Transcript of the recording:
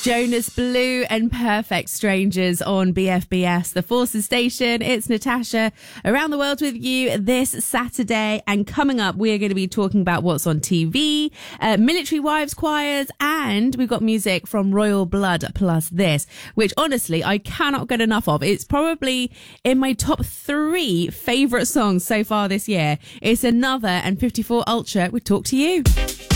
Jonas Blue and Perfect Strangers on BFBS, the Forces Station. It's Natasha around the world with you this Saturday. And coming up, we're going to be talking about what's on TV, military wives choirs, and we've got music from Royal Blood plus this, which honestly, I cannot get enough of. It's probably in my top 3 favourite songs so far this year. It's Another and 54 Ultra with Talk to You.